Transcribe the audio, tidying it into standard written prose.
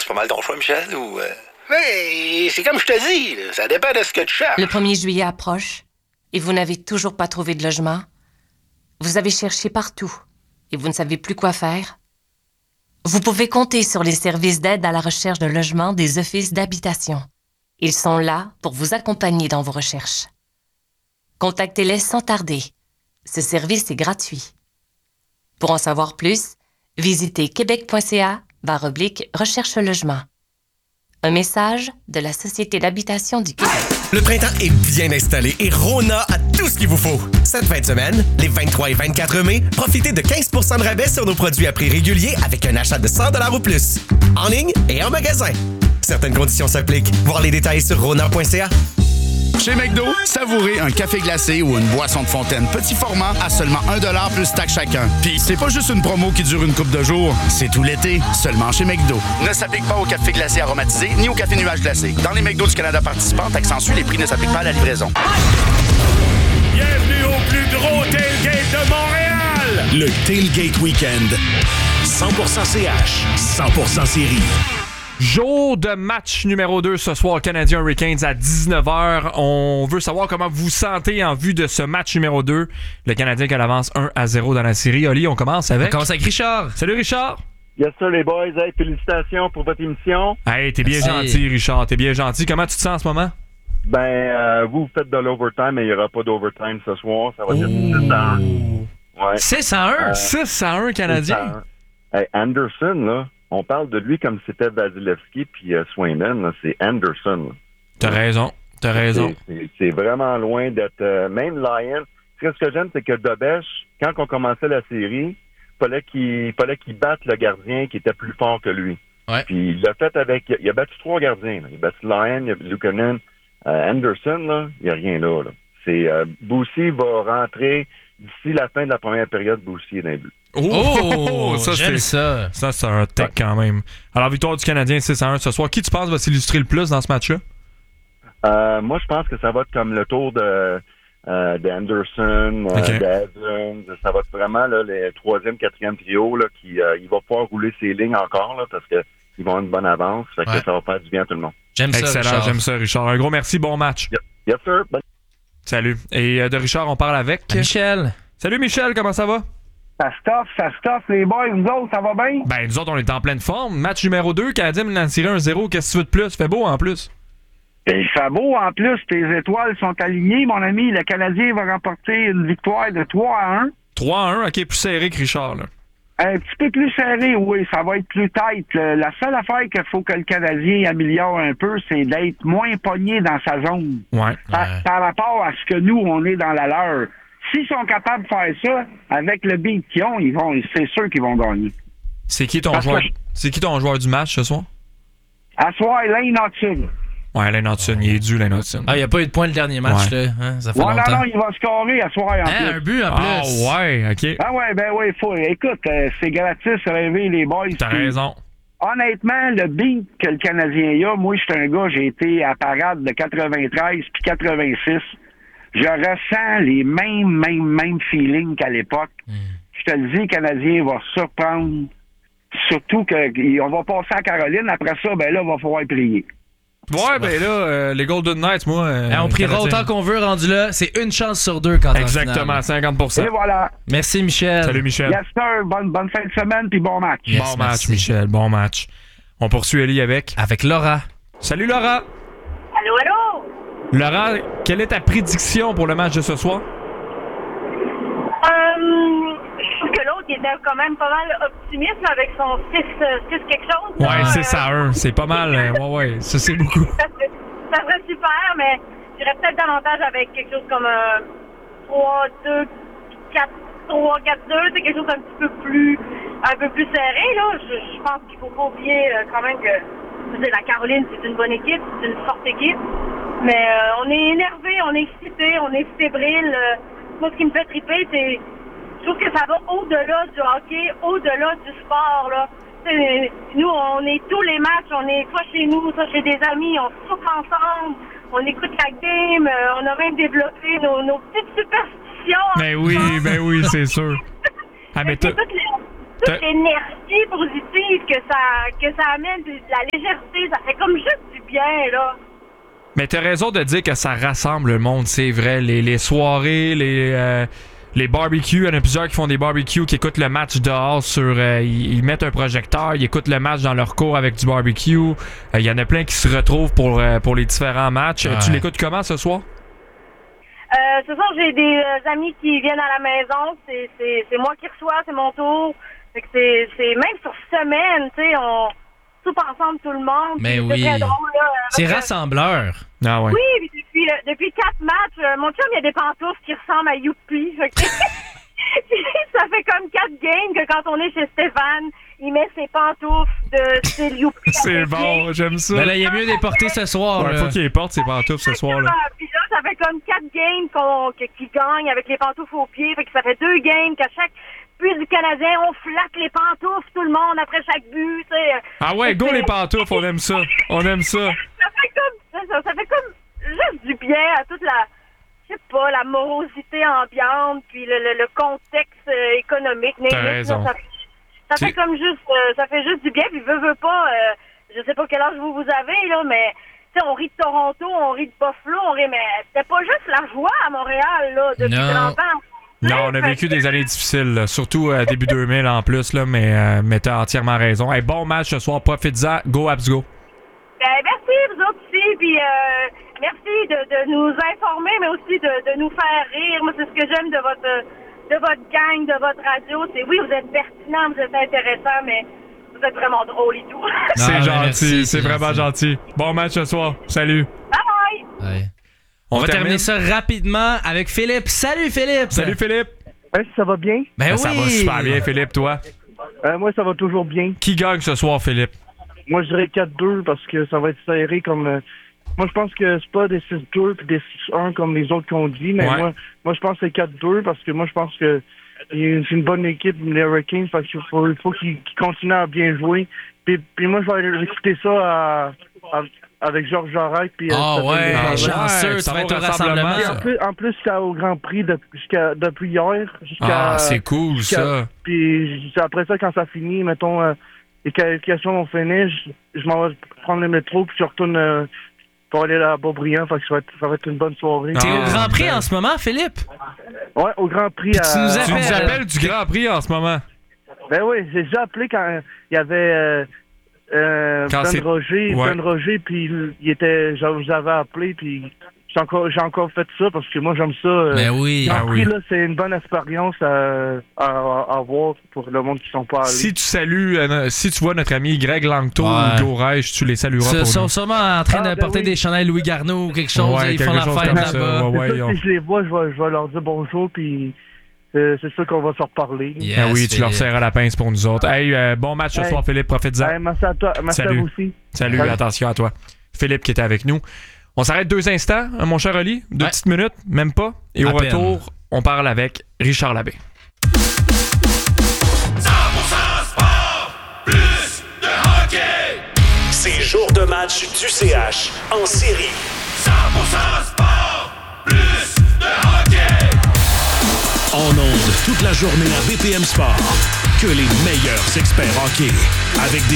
c'est pas mal ton choix, Michel, ou... Ouais, c'est comme je te dis, là, ça dépend de ce que tu cherches. Le 1er juillet approche et vous n'avez toujours pas trouvé de logement. Vous avez cherché partout et vous ne savez plus quoi faire. Vous pouvez compter sur les services d'aide à la recherche de logement des offices d'habitation. Ils sont là pour vous accompagner dans vos recherches. Contactez-les sans tarder. Ce service est gratuit. Pour en savoir plus, visitez québec.ca/recherche logement. Un message de la Société d'habitation du Québec. Le printemps est bien installé et Rona a tout ce qu'il vous faut. Cette fin de semaine, les 23 et 24 mai, profitez de 15 % de rabais sur nos produits à prix régulier avec un achat de 100 $ ou plus. En ligne et en magasin. Certaines conditions s'appliquent. Voir les détails sur rona.ca. Chez McDo, savourez un café glacé ou une boisson de fontaine petit format à seulement 1 $ plus taxe chacun. Puis c'est pas juste une promo qui dure une couple de jours, c'est tout l'été, seulement chez McDo. Ne s'applique pas au café glacé aromatisé ni au café nuage glacé. Dans les McDo du Canada participants, taxe sensu, les prix ne s'appliquent pas à la livraison. Bienvenue au plus gros tailgate de Montréal! Le Tailgate Weekend. 100% CH, 100% série. Jour de match numéro 2 ce soir, Canadiens Hurricanes à 19h. On veut savoir comment vous sentez en vue de ce match numéro 2. Le Canadien qui avance 1-0 dans la série. Oli, on commence avec... On commence avec Richard. Salut Richard. Yes sir les boys, hey, félicitations pour votre émission. Hey, t'es bien gentil Richard, t'es bien gentil. Comment tu te sens en ce moment? Vous faites de l'overtime, mais il n'y aura pas d'overtime ce soir. Ça va être 6-1. Ouais. 6-1? 6-1 Canadien? Hey, Anderson, là, on parle de lui comme si c'était Vasilevski puis Swayman, là, c'est Anderson. Là. T'as raison. C'est vraiment loin d'être... même Lyon, ce que j'aime, c'est que Dobech, quand on commençait la série, fallait qu'il batte le gardien qui était plus fort que lui. Ouais. Puis il l'a fait avec... Il a battu 3 gardiens. Là. Il a battu Lyon, il a Luukkonen, Anderson, là, il n'y a rien là. C'est Boussi va rentrer d'ici la fin de la première période. Boussi est dans le but. Oh, j'aime ça. Ça, c'est un tech quand même. Alors, victoire du Canadien 6-1 ce soir. Qui tu penses va s'illustrer le plus dans ce match-là? Moi, je pense que ça va être comme le tour d'Anderson, d'Evans. Ça va être vraiment là, les 3e, 4e trio là, qui il va pouvoir rouler ses lignes encore là, parce qu'ils vont avoir une bonne avance. Fait que ça va faire du bien à tout le monde. J'aime ça, excellent, Richard. J'aime ça, Richard. Un gros merci, bon match. Yes, sir. Salut. Et de Richard, on parle avec... Michel. Salut Michel, comment ça va? Ça stuff, les boys, nous autres, ça va bien? Ben, nous autres, on est en pleine forme. Match numéro 2, Canadien m'a tiré 1-0. Qu'est-ce que tu veux de plus? Fait beau en plus. Il fait beau en plus, tes étoiles sont alignées, mon ami. Le Canadien va remporter une victoire de 3-1. 3-1, ok, plus serré que Richard, là. Un petit peu plus serré, oui, ça va être plus tight. La seule affaire qu'il faut que le Canadien améliore un peu, c'est d'être moins pogné dans sa zone. Ouais. Par rapport à ce que nous, on est dans la leur. S'ils sont capables de faire ça, avec le beat qu'ils ont, c'est sûr qu'ils vont gagner. C'est qui ton joueur du match ce soir? À soir, Lane Hudson. Ouais, Lane Hudson, il est dû, Lane Hudson. Ah, il n'y a pas eu de point le dernier match, là. Hein? Ça fait longtemps. Non, il va scorer à soir en plus. Un but en plus. Ah ouais, ok. Ah ouais, faut. Écoute, c'est gratis, rêver les boys. T'as raison. Honnêtement, le beat que le Canadien a, moi, je suis un gars, j'ai été à parade de 93 puis 86. Je ressens les mêmes feelings qu'à l'époque. Je te le dis, le Canadien va surprendre. Surtout qu'on va passer à Caroline. Après ça, ben là, il va falloir prier. Ouais, ben là, les Golden Knights, moi... on priera autant qu'on veut, rendu là. C'est une chance sur 2 quand on exactement, 50%. Et voilà. Merci, Michel. Salut, Michel. Yes, sir. Bonne fin de semaine, puis bon match. Yes, bon match, Michel. Bon match. On poursuit Ellie avec Laura. Salut, Laura. Allô, allô. Laura, quelle est ta prédiction pour le match de ce soir? Je trouve que l'autre, il était quand même pas mal optimiste avec son 6 quelque chose. Ouais, 6-1. C'est pas mal. Ouais, ça, c'est beaucoup. Ça serait super, mais j'irais peut-être davantage avec quelque chose comme 3-2, 4-3-4-2. C'est quelque chose un peu plus serré, là. Je pense qu'il faut pas oublier quand même que la Caroline, c'est une bonne équipe, c'est une forte équipe. Mais on est énervé, on est excité, on est fébrile. Moi, ce qui me fait triper, c'est... Je trouve que ça va au-delà du hockey, au-delà du sport, là. Nous, on est tous les matchs, on est soit chez nous, soit chez des amis, on soupe ensemble, on écoute la game, on a même développé nos petites superstitions. Ben oui, c'est sûr. Ah, mais toute l'énergie positive que ça amène, de la légèreté, ça fait comme juste du bien, là. Mais t'as raison de dire que ça rassemble le monde, c'est vrai. Les soirées, les barbecues, il y en a plusieurs qui font des barbecues, qui écoutent le match dehors sur... ils mettent un projecteur, ils écoutent le match dans leur cour avec du barbecue. Il y en a plein qui se retrouvent pour les différents matchs. Ouais. Tu l'écoutes comment ce soir? Ce soir, j'ai des amis qui viennent à la maison. C'est moi qui reçois, c'est mon tour. Fait que c'est même sur semaine, tu sais, on soupe ensemble tout le monde. Mais oui. C'est très drôle, là. C'est rassembleur. Ah ouais. Oui, puis depuis 4 matchs, mon chum, il y a des pantoufles qui ressemblent à Youpi. Fait que ça fait comme 4 games que quand on est chez Stéphane, il met ses pantoufles de style Youpi. C'est bon, j'aime ça. Ben là, il est mieux de les porter ce soir. Ouais, faut qu'il les porte, ses pantoufles, ce soir. Là. Puis là, ça fait comme 4 games qui gagnent avec les pantoufles aux pieds. Fait que ça fait 2 games qu'à chaque but du Canadien, on flatte les pantoufles, tout le monde, après chaque but. T'sais. Ah ouais, go les pantoufles, on aime ça. On aime ça. Ça fait comme juste du bien à toute la... Je sais pas, la morosité ambiante, puis le contexte économique. T'as raison. Ça fait comme juste... ça fait juste du bien, puis veut pas... je sais pas quel âge vous avez, là, mais... Tu sais, on rit de Toronto, on rit de Buffalo, mais c'était pas juste la joie à Montréal, là, depuis 30 ans. Non, on a vécu des années difficiles, là, surtout début 2000 en plus, là, mais t'as entièrement raison. Hey, bon match ce soir, profites-en, go Habs go! Ben, merci, vous autres aussi, puis merci de nous informer, mais aussi de nous faire rire. Moi, c'est ce que j'aime de votre gang, de votre radio. C'est oui, vous êtes pertinent, vous êtes intéressant, mais vous êtes vraiment drôle et tout. C'est gentil, c'est vraiment gentil. Bon match ce soir, salut! Bye bye! Ouais. On va terminer ça rapidement avec Philippe. Salut Philippe! Salut Philippe! Ouais, ça va bien? Ben oui! Ça va super bien, Philippe, toi? Moi, ça va toujours bien. Qui gagne ce soir, Philippe? Moi, je dirais 4-2 parce que ça va être serré comme... moi, je pense que c'est pas des 6-2 puis des 6-1 comme les autres qu'on dit, mais ouais. moi, je pense que c'est 4-2 parce que moi, je pense que c'est une bonne équipe, les Hurricanes, parce qu'il faut qu'ils continuent à bien jouer. Puis moi, je vais écouter ça avec Georges Jarret. Puis ouais, chanceux, tu vas être au rassemblement. En plus, j'étais au Grand Prix depuis hier. C'est cool, ça. Puis après ça, quand ça finit, mettons, les qualifications ont fini, je m'en vais prendre le métro, puis je retourne pour aller à Beaubriand. Fait que ça va être une bonne soirée. T'es au Grand Prix en ce moment, Philippe? Ouais, au Grand Prix. Tu nous appelles du Grand Prix en ce moment? Ben oui, j'ai déjà appelé quand il y avait... Ben Roger, puis j'avais appelé, puis j'ai encore fait ça parce que moi j'aime ça. Mais oui, là, c'est une bonne expérience à voir pour le monde qui sont pas allés. Si tu salues, si tu vois notre ami Greg Langto ou Hugo Reich, tu les salueras pour nous. Ils sont sûrement en train de porter des chandails Louis Garneau ou quelque chose. Ils font la fête là-bas. Si je les vois, je vais leur dire bonjour, puis c'est sûr qu'on va se reparler. Yes, ah oui, tu leur serres à la pince pour nous autres. Hey, bon match ce soir, Philippe, profite-en. Merci à toi, merci à vous aussi. Salut, attention à toi. Philippe qui était avec nous. On s'arrête 2 instants, mon cher Oli, 2 petites minutes, même pas. Et au retour, on parle avec Richard Labbé. 100% sport, plus de hockey. C'est jour de match du CH en série. 100% sport, plus de hockey. En ondes toute la journée à BPM Sport. Que les meilleurs experts hockey. Avec des